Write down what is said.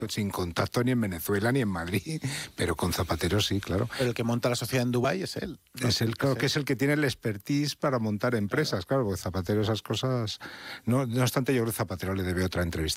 sin contacto ni en Venezuela ni en Madrid, pero con Zapatero sí, claro. Pero el que monta la sociedad en Dubái es él. Es él, claro, que es el que tiene el expertise para montar empresas, claro, porque Zapatero esas cosas... No obstante, yo creo que Zapatero le debe otra entrevista